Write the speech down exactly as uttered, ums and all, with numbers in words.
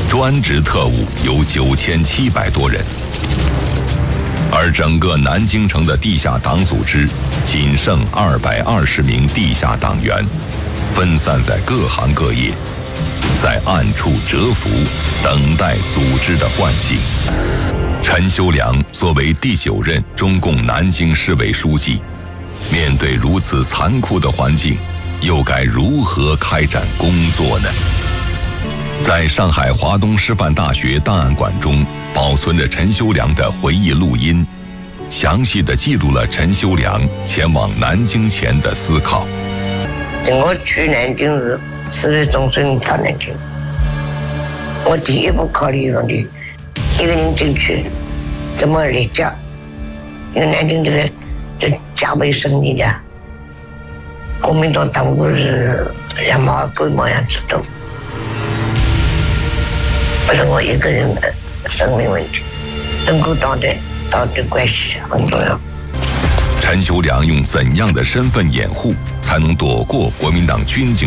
专职特务有九千七百多人，而整个南京城的地下党组织仅剩二百二十名地下党员，分散在各行各业，在暗处蛰伏，等待组织的唤醒。陈修良作为第九任中共南京市委书记，面对如此残酷的环境，又该如何开展工作呢？在上海华东师范大学档案馆中保存着陈修良的回忆录音，详细地记录了陈修良前往南京前的思考。 我去南京是四月中旬到南京，我第一步考虑问题，一个人进去怎么离家，因为南京这个这加倍胜利的，国民党党部是两毛狗毛样子都，不是我一个人的生命问题，中国党的党的关系很重要。 陈修良用怎样的身份掩护，才能躲过国民党军警